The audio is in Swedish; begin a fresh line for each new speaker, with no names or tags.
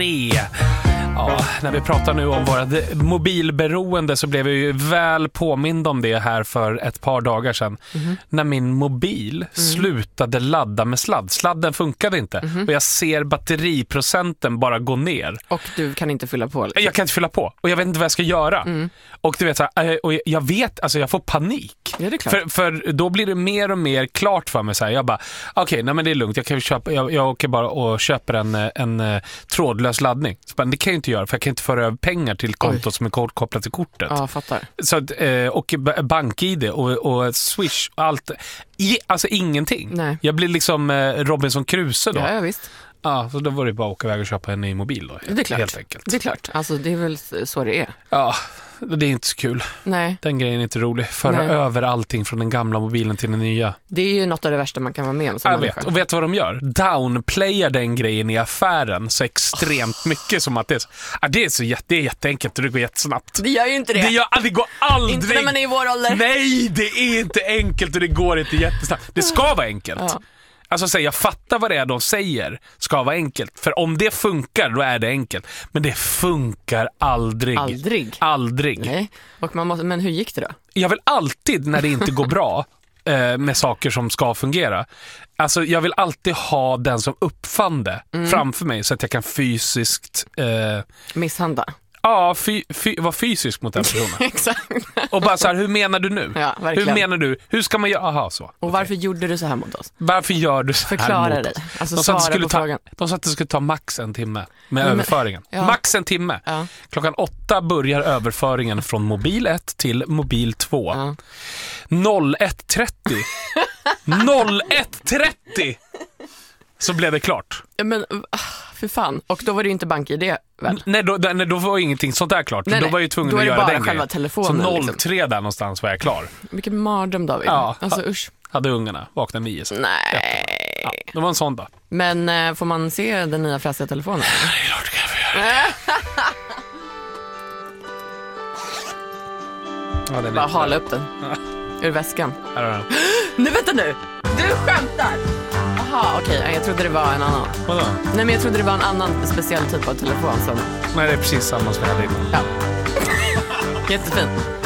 Ja, när vi pratar nu om våra mobilberoende så blev jag ju väl påmind om det här för ett par dagar sedan. När min mobil slutade ladda med sladd. Sladden funkade inte. Och jag ser batteriprocenten bara gå ner.
Och du kan inte fylla på? Liksom.
Jag kan inte fylla på. Och jag vet inte vad jag ska göra. Och du vet så här, och jag vet, alltså jag får panik.
Ja, det är klart.
För då blir det mer och mer klart för mig så här. Jag bara, okej, nej men det är lugnt. Jag kan köpa, jag åker bara och köper en trådlös laddning. Så bara, det kan jag inte göra för jag kan inte föra över pengar till kontot som är kopplat till kortet.
Ja, fattar.
Så och BankID och Swish och allt. Alltså ingenting.
Nej.
Jag blir liksom Robinson Crusoe då.
Ja, visst.
Ja, så då var det bara att åka iväg och köpa en ny mobil då.
Det är klart.
Helt enkelt.
Det är klart. Alltså det är väl så det är.
Ja, det är inte så kul.
Nej.
Den grejen är inte rolig. Föra över allting från den gamla mobilen till den nya.
Det är ju något av det värsta man kan vara med om.
Jag vet. Och vet du vad de gör? Downplayar den grejen i affären så extremt mycket som att det är jätteenkelt och det går jättesnabbt.
Det gör ju inte det.
Det går aldrig.
Inte när man är i vår ålder.
Nej, det är inte enkelt och det går inte jättesnabbt. Det ska vara enkelt. Ja. Alltså jag fattar vad det är de säger ska vara enkelt. För om det funkar, då är det enkelt. Men det funkar aldrig. Aldrig.
Nej. Och men hur gick det då?
Jag vill alltid, när det inte går bra med saker som ska fungera, alltså jag vill alltid ha den som uppfann det framför mig så att jag kan fysiskt
misshandla.
Ja, var fysisk mot den personen. Exakt. Och bara så här, hur menar du nu?
Ja, verkligen.
Hur menar du? Hur ska man göra? Aha, så.
Och varför gjorde du så här mot oss?
Varför gör du så här
Förklara
mot
dig.
oss?
Alltså svara på frågan.
De sa att det skulle ta max en timme med överföringen. Ja. Max en timme. Ja. 8:00 börjar överföringen från mobil 1 till mobil 2. Ja. 01:30. 01:30 så blev det klart.
Ja, men för fan. Och då var det ju inte BankID väl?
Nej, då var ingenting sånt där klart.
Nej,
då var jag ju tvungen att göra den grejen. Då är det bara själva
telefonen.
Så 03 liksom. Där någonstans var jag klar.
Vilken mardröm, David.
Ja,
alltså usch.
Hade ungarna vaknat 9.
Nej.
Ja, det var en sån dag.
Men får man se den nya fräsiga telefonen?
Nej, klart kan jag få göra.
Ja, bara hala upp den. Ur väskan.
Nu
vänta nu. Du skämtar. Jaha, okej. Jag trodde det var en annan.
Vadå?
Nej, men jag trodde det var en annan speciell typ av telefon som...
Nej, det är precis samma som jag hade innan.
Ja. Jättefint.